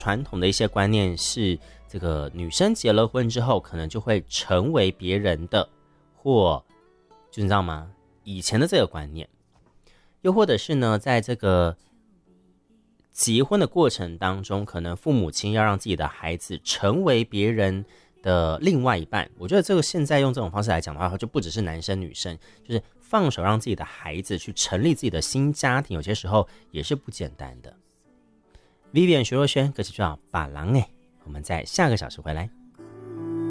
传统的一些观念是，这个女生结了婚之后，可能就会成为别人的，或就你知道吗？以前的这个观念，又或者是呢，在这个结婚的过程当中，可能父母亲要让自己的孩子成为别人的另外一半。我觉得这个现在用这种方式来讲的话，就不只是男生女生，就是放手让自己的孩子去成立自己的新家庭，有些时候也是不简单的。Vivian 徐若瑄，歌曲叫《把郎》我们在下个小时回来。